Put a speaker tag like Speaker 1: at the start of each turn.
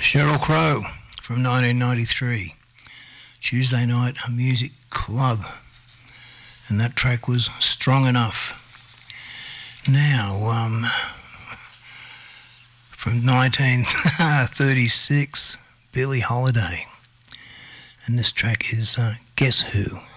Speaker 1: Sheryl Crow from 1993, Tuesday Night Music Club, and that track was Strong Enough. Now, from 1936, Billie Holiday, and this track is Guess Who.